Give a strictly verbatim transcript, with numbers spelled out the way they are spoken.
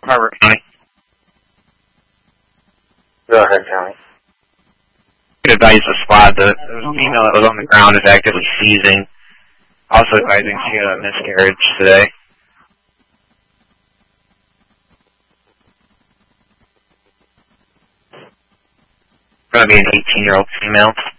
Carver County. Go ahead, County. Good advice the squad. The, there was a female that was on the ground is actively seizing. Also advising she had a miscarriage today. Going to be an eighteen-year-old female.